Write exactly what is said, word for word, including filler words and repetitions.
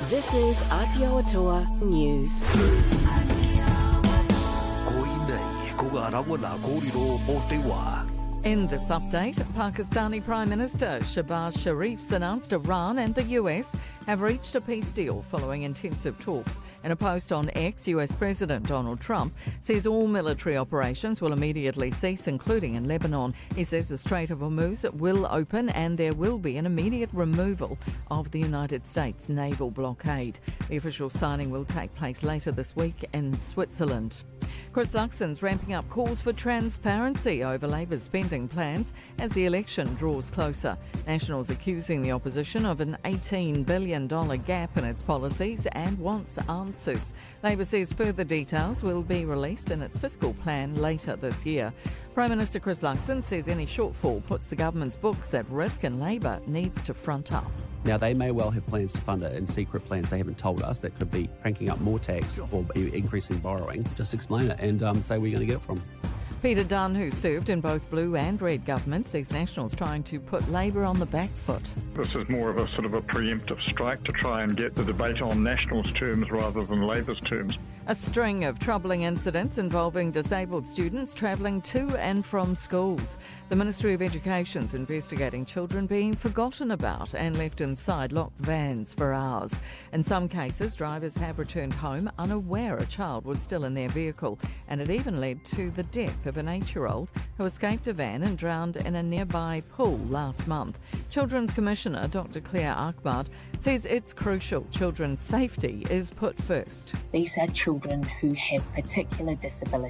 This is Aotearoa News. In this update, Pakistani Prime Minister Shehbaz Sharif's announced Iran and the U S have reached a peace deal following intensive talks. In a post on X, U S President Donald Trump says all military operations will immediately cease, including in Lebanon. He says the Strait of Hormuz will open and there will be an immediate removal of the United States naval blockade. The official signing will take place later this week in Switzerland. Chris Luxon's ramping up calls for transparency over Labor's spending plans as the election draws closer. Nationals accusing the opposition of an eighteen billion dollars gap in its policies and wants answers. Labor says further details will be released in its fiscal plan later this year. Prime Minister Chris Luxon says any shortfall puts the government's books at risk and Labor needs to front up. Now, they may well have plans to fund it and secret plans they haven't told us that could be cranking up more tax or be increasing borrowing. Just explain it and um, say where you're going to get it from. Peter Dunn, who served in both blue and red governments, sees Nationals trying to put Labor on the back foot. This is more of a sort of a preemptive strike to try and get the debate on Nationals' terms rather than Labor's terms. A string of troubling incidents involving disabled students travelling to and from schools. The Ministry of Education's investigating children being forgotten about and left inside locked vans for hours. In some cases, drivers have returned home unaware a child was still in their vehicle, and it even led to the death of an eight-year-old who escaped a van and drowned in a nearby pool last month. Children's Commissioner Doctor Claire Ahmad says it's crucial children's safety is put first. These are children who have particular disabilities.